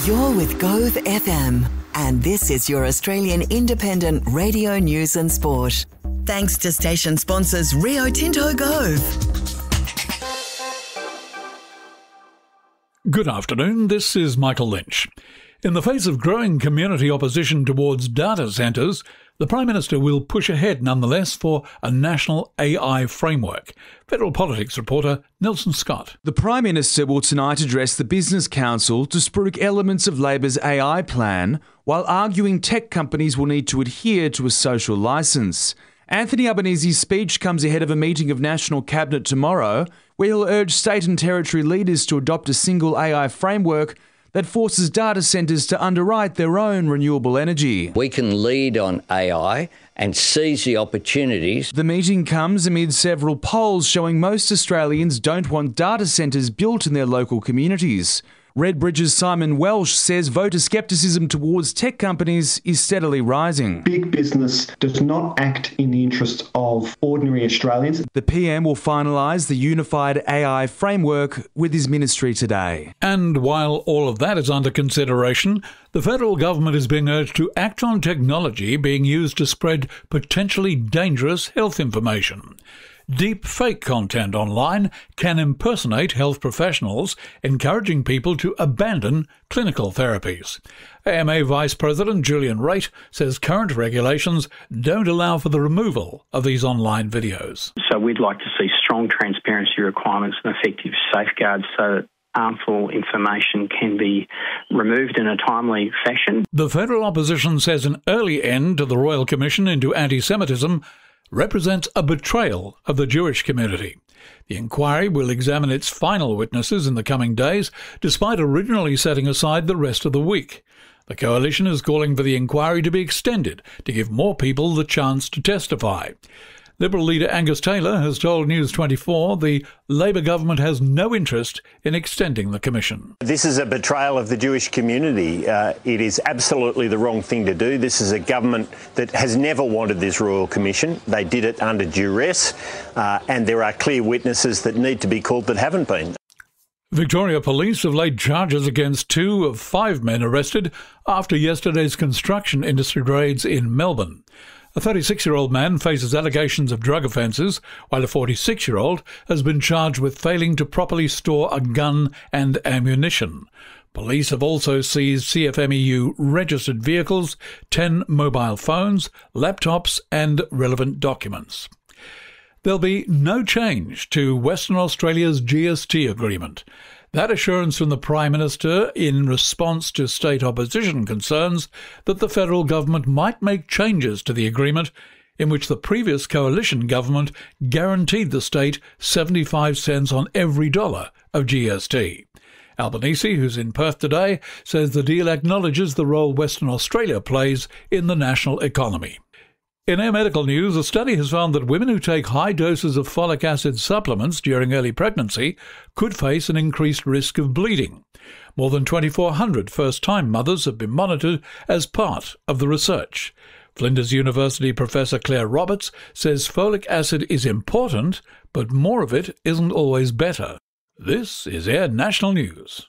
You're with Gove FM, and this is your Australian independent radio news and sport. Thanks to station sponsors Rio Tinto Gove. Good afternoon, this is Michael Lynch. In the face of growing community opposition towards data centres, the Prime Minister will push ahead nonetheless for a national AI framework. Federal Politics reporter Nelson Scott. The Prime Minister will tonight address the Business Council to spruik elements of Labor's AI plan, while arguing tech companies will need to adhere to a social licence. Anthony Albanese's speech comes ahead of a meeting of National Cabinet tomorrow, where he'll urge state and territory leaders to adopt a single AI framework that forces data centres to underwrite their own renewable energy. We can lead on AI and seize the opportunities. The meeting comes amid several polls showing most Australians don't want data centres built in their local communities. Redbridge's Simon Welsh says voter scepticism towards tech companies is steadily rising. Big business does not act in the interests of ordinary Australians. The PM will finalise the unified AI framework with his ministry today. And while all of that is under consideration, the federal government is being urged to act on technology being used to spread potentially dangerous health information. Deep fake content online can impersonate health professionals, encouraging people to abandon clinical therapies. AMA Vice President Julian Raitt says current regulations don't allow for the removal of these online videos. So we'd like to see strong transparency requirements and effective safeguards so that harmful information can be removed in a timely fashion. The federal opposition says an early end to the Royal Commission into anti-Semitism represents a betrayal of the Jewish community. The inquiry will examine its final witnesses in the coming days, despite originally setting aside the rest of the week. The coalition is calling for the inquiry to be extended to give more people the chance to testify. Liberal leader Angus Taylor has told News 24 the Labor government has no interest in extending the commission. This is a betrayal of the Jewish community. It is absolutely the wrong thing to do. This is a government that has never wanted this Royal Commission. They did it under duress, and there are clear witnesses that need to be called that haven't been. Victoria Police have laid charges against 2 of 5 men arrested after yesterday's construction industry raids in Melbourne. A 36-year-old man faces allegations of drug offences, while a 46-year-old has been charged with failing to properly store a gun and ammunition. Police have also seized CFMEU registered vehicles, 10 mobile phones, laptops and relevant documents. There'll be no change to Western Australia's GST agreement. That assurance from the Prime Minister in response to state opposition concerns that the federal government might make changes to the agreement in which the previous coalition government guaranteed the state 75 cents on every dollar of GST. Albanese, who's in Perth today, says the deal acknowledges the role Western Australia plays in the national economy. In our medical news, a study has found that women who take high doses of folic acid supplements during early pregnancy could face an increased risk of bleeding. More than 2,400 first-time mothers have been monitored as part of the research. Flinders University Professor Claire Roberts says folic acid is important, but more of it isn't always better. This is Air National News.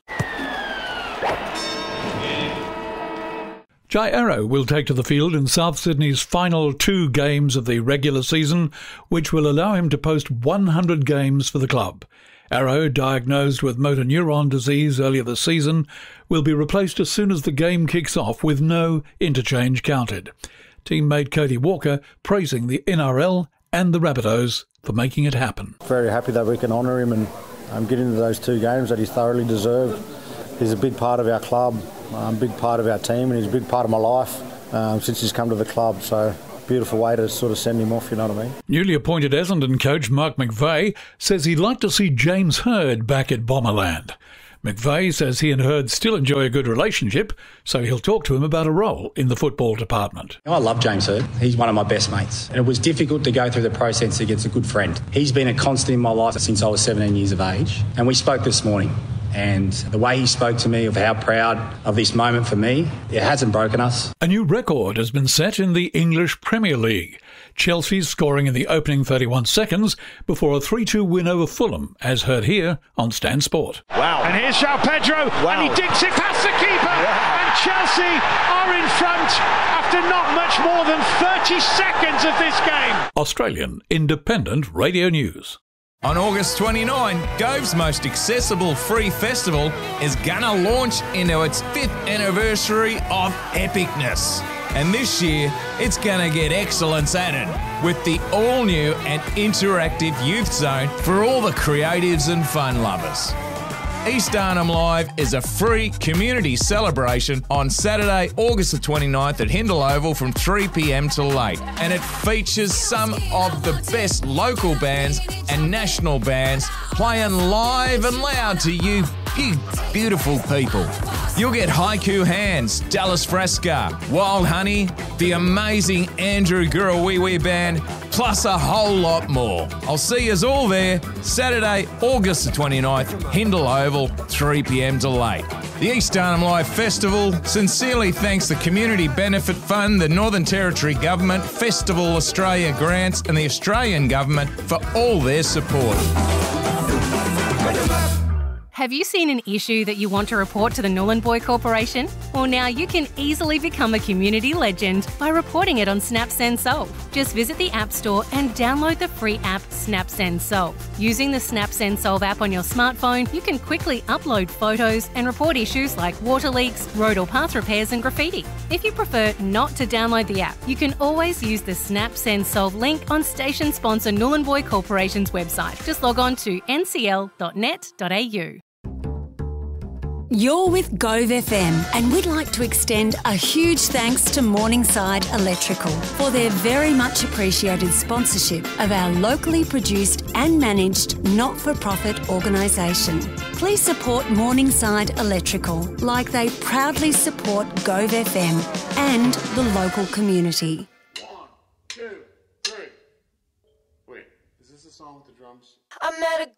Jai Arrow will take to the field in South Sydney's final 2 games of the regular season, which will allow him to post 100 games for the club. Arrow, diagnosed with motor neuron disease earlier this season, will be replaced as soon as the game kicks off with no interchange counted. Teammate Cody Walker praising the NRL and the Rabbitohs for making it happen. Very happy that we can honour him and get into those 2 games that he's thoroughly deserved. He's a big part of our club, a big part of our team, and he's a big part of my life since he's come to the club. So, beautiful way to sort of send him off, you know what I mean? Newly appointed Essendon coach Mark McVeigh says he'd like to see James Hird back at Bomberland. McVeigh says he and Hird still enjoy a good relationship, so he'll talk to him about a role in the football department. I love James Hird. He's one of my best mates. And it was difficult to go through the process against a good friend. He's been a constant in my life since I was 17 years of age. And we spoke this morning. And the way he spoke to me of how proud of this moment for me, it hasn't broken us. A new record has been set in the English Premier League. Chelsea scoring in the opening 31 seconds before a 3-2 win over Fulham, as heard here on Stan Sport. Wow. And here's João Pedro, and he dinks it past the keeper, and Chelsea are in front after not much more than 30 seconds of this game. Australian Independent Radio News. On August 29, Gove's most accessible free festival is gonna launch into its 5th anniversary of epicness. And this year, it's gonna get excellence added with the all-new and interactive youth zone for all the creatives and fun lovers. East Arnhem Live is a free community celebration on Saturday, August the 29th at Hindle Oval from 3 p.m. till 8. And it features some of the best local bands and national bands playing live and loud to you big, beautiful people. You'll get Haiku Hands, Dallas Fresca, Wild Honey, the amazing Andrew Gurawiwi Band, plus a whole lot more. I'll see yous all there Saturday, August the 29th, Hindle Oval, 3 p.m. till 8. The East Arnhem Live Festival sincerely thanks the Community Benefit Fund, the Northern Territory Government, Festival Australia Grants and the Australian Government for all their support. Have you seen an issue that you want to report to the Nhulunbuy Corporation? Well, now you can easily become a community legend by reporting it on Snap Send Solve. Just visit the App Store and download the free app Snap Send Solve. Using the Snap Send Solve app on your smartphone, you can quickly upload photos and report issues like water leaks, road or path repairs and graffiti. If you prefer not to download the app, you can always use the Snap Send Solve link on station sponsor Nhulunbuy Corporation's website. Just log on to ncl.net.au. You're with Gove FM, and we'd like to extend a huge thanks to Morningside Electrical for their very much appreciated sponsorship of our locally produced and managed not-for-profit organisation. Please support Morningside Electrical like they proudly support Gove FM and the local community. 1, 2, 3. Wait, is this a song with the drums? I met a